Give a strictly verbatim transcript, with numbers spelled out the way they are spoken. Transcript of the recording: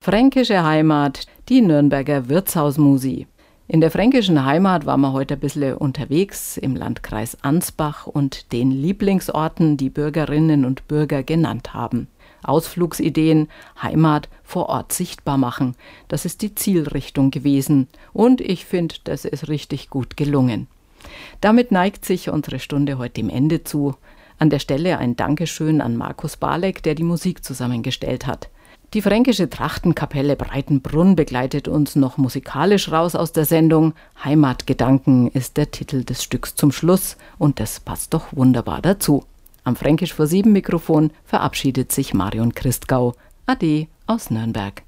Fränkische Heimat, die Nürnberger Wirtshausmusi. In der fränkischen Heimat waren wir heute ein bisschen unterwegs im Landkreis Ansbach und den Lieblingsorten, die Bürgerinnen und Bürger genannt haben. Ausflugsideen, Heimat vor Ort sichtbar machen, das ist die Zielrichtung gewesen. Und ich finde, das ist richtig gut gelungen. Damit neigt sich unsere Stunde heute dem Ende zu. An der Stelle ein Dankeschön an Markus Barleck, der die Musik zusammengestellt hat. Die fränkische Trachtenkapelle Breitenbrunn begleitet uns noch musikalisch raus aus der Sendung. Heimatgedanken ist der Titel des Stücks zum Schluss und das passt doch wunderbar dazu. Am Fränkisch vor sieben Mikrofon verabschiedet sich Marion Christgau. Ade aus Nürnberg.